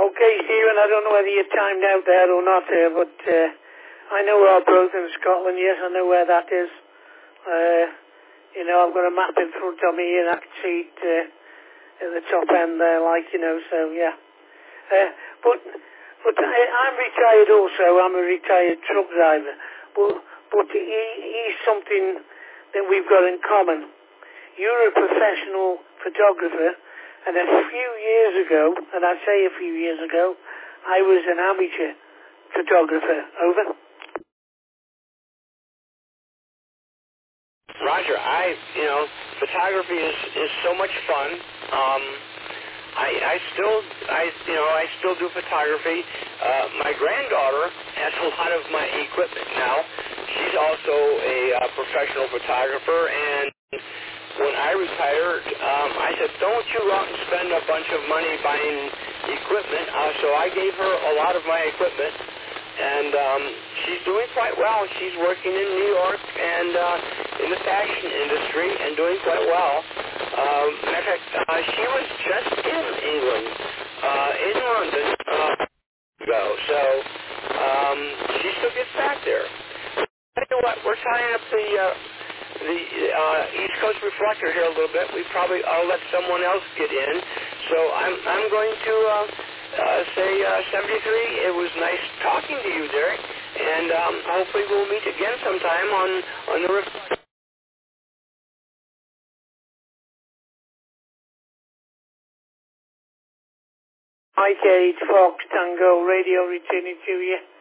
Okay, Stephen, I don't know whether you timed out there or not, but I know Arbroath in Scotland. Yes, I know where that is. I've got a map in front of me and I can see it at the top end there, so yeah. But I'm retired also. I'm a retired truck driver. But he's something that we've got in common. You're a professional photographer, and a few years ago, and I say a few years ago, I was an amateur photographer. Over. Roger, photography is so much fun. I still do photography. My granddaughter has a lot of my equipment now. She's also a professional photographer, and when I retired, I said, don't you go out and spend a bunch of money buying equipment. So I gave her a lot of my equipment, and she's doing quite well. She's working in New York and in the fashion industry and doing quite well. Matter of fact, she was just in England, in London, ago. So she still gets back there. You know what? We're tying up the East Coast Reflector here a little bit. I'll let someone else get in. So I'm going to say 73. It was nice talking to you, Derek, and hopefully we'll meet again sometime on the Reflector. Mike 8 Fox Tango Radio returning to you.